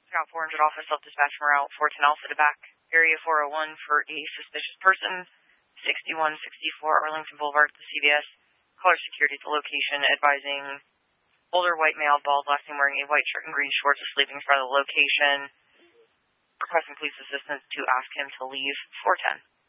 Scout 400 office, self-dispatch Morale 410 Alpha to back. Area 401 for a suspicious person. 6164 Arlington Boulevard at the CVS. Caller security at the location advising older white male, bald, last name wearing a white shirt and green shorts, is sleeping in front of the location. Requesting police assistance to ask him to leave 410.